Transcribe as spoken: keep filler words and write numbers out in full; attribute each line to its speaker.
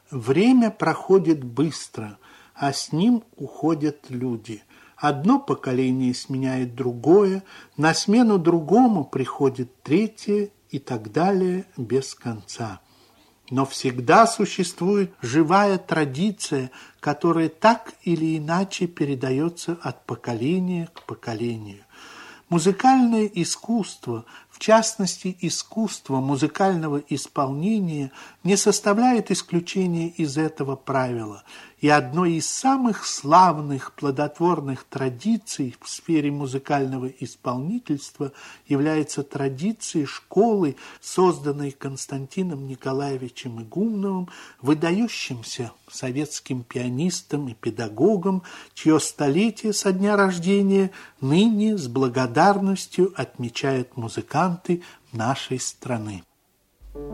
Speaker 1: Время проходит быстро, а с ним уходят люди. Одно поколение сменяет другое, на смену другому приходит третье и так далее без конца. Но всегда существует живая традиция, которая так или иначе передается от поколения к поколению. Музыкальное искусство, в частности искусство музыкального исполнения, не составляет исключения из этого правила. И одной из самых славных плодотворных традиций в сфере музыкального исполнительства является традиция школы, созданной Константином Николаевичем Игумновым, выдающимся советским пианистом и педагогом, чье столетие со дня рождения ныне с благодарностью отмечают музыканты нашей страны.